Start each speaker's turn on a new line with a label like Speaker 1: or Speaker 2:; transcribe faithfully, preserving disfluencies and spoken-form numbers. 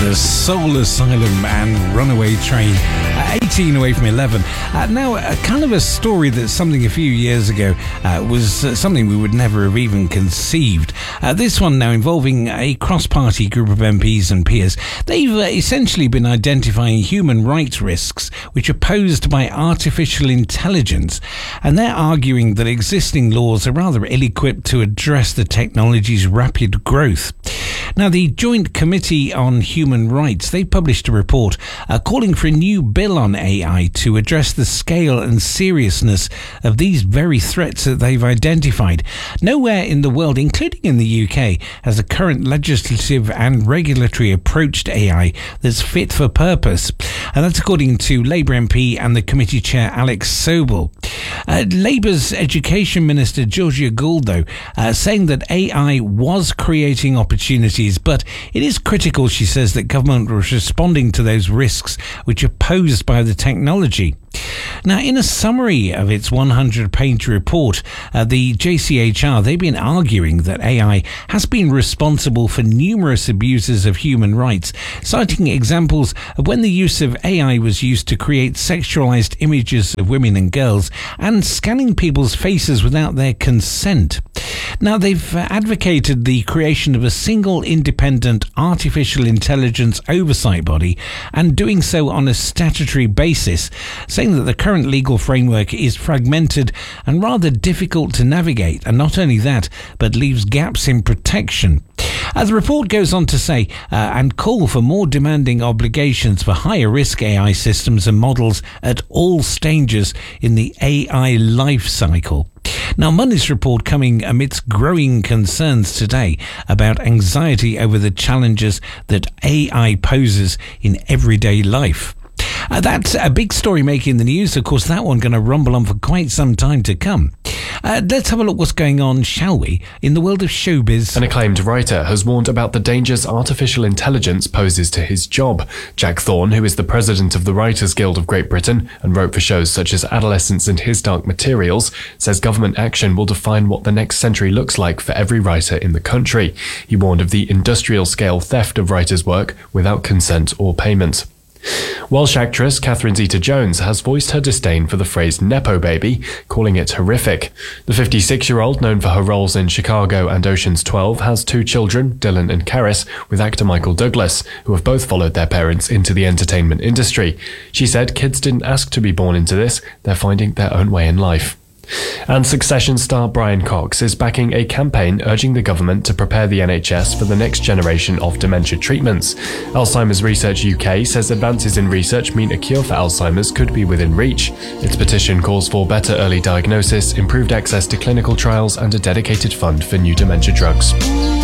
Speaker 1: The Soul Asylum and Runaway Train, uh, eighteen away from eleven. Uh, now, uh, kind of a story that's something a few years ago uh, was uh, something we would never have even conceived. Uh, this one now involving a cross-party group of M Ps and peers. They've uh, essentially been identifying human rights risks which are posed by artificial intelligence, and they're arguing that existing laws are rather ill-equipped to address the technology's rapid growth. Now, the Joint Committee on Human Rights, they published a report uh, calling for a new bill on A I to address the scale and seriousness of these very threats that they've identified. Nowhere in the world, including in the U K, has a current legislative and regulatory approach to A I that's fit for purpose. And that's according to Labour M P and the committee chair Alex Sobel. Uh, Labour's Education Minister Georgia Gould, though, uh, saying that A I was creating opportunities, but it is critical, she says, that government was responding to those risks which are posed by the technology. Now, in a summary of its one hundred page report, uh, the J C H R, they've been arguing that A I has been responsible for numerous abuses of human rights, citing examples of when the use of A I was used to create sexualized images of women and girls and scanning people's faces without their consent. Now, they've uh, advocated the creation of a single independent artificial intelligence oversight body, and doing so on a statutory basis, saying that the current legal framework is fragmented and rather difficult to navigate, and not only that, but leaves gaps in protection. As the report goes on to say, uh, and call for more demanding obligations for higher risk A I systems and models at all stages in the A I life cycle. Now, Monday's report coming amidst growing concerns today about anxiety over the challenges that A I poses in everyday life. Uh, that's a big story making the news. Of course, that one going to rumble on for quite some time to come. Uh, let's have a look what's going on, shall we, in the world of showbiz.
Speaker 2: An acclaimed writer has warned about the dangers artificial intelligence poses to his job. Jack Thorne, who is the president of the Writers Guild of Great Britain and wrote for shows such as Adolescence and His Dark Materials, says government action will define what the next century looks like for every writer in the country. He warned of the industrial-scale theft of writers' work without consent or payment. Welsh actress Catherine Zeta-Jones has voiced her disdain for the phrase Nepo baby, calling it horrific. The fifty-six-year-old, known for her roles in Chicago and Ocean's twelve, has two children, Dylan and Karis, with actor Michael Douglas, who have both followed their parents into the entertainment industry. She said kids didn't ask to be born into this, they're finding their own way in life. And Succession star Brian Cox is backing a campaign urging the government to prepare the N H S for the next generation of dementia treatments. Alzheimer's Research U K says advances in research mean a cure for Alzheimer's could be within reach. Its petition calls for better early diagnosis, improved access to clinical trials, and a dedicated fund for new dementia drugs.